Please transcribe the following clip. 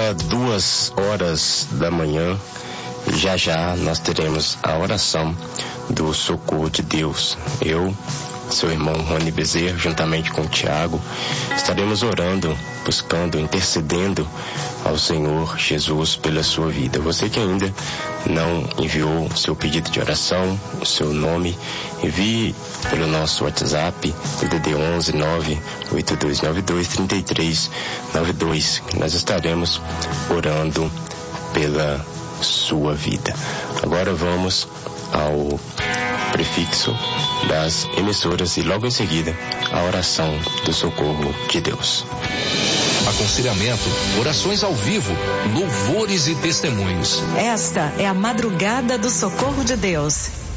Agora 2h da manhã, já já nós teremos a oração do socorro de Deus. Eu, seu irmão Rony Bezerra, juntamente com o Tiago, estaremos orando, buscando, intercedendo ao Senhor Jesus pela sua vida. Você que ainda não enviou o seu pedido de oração, o seu nome, envie pelo nosso WhatsApp, DDD 11 98292 3392. Nós estaremos orando pela sua vida. Agora vamos ao prefixo das emissoras e logo em seguida a oração do socorro de Deus. Aconselhamento, orações ao vivo, louvores e testemunhos. Esta é a madrugada do socorro de Deus.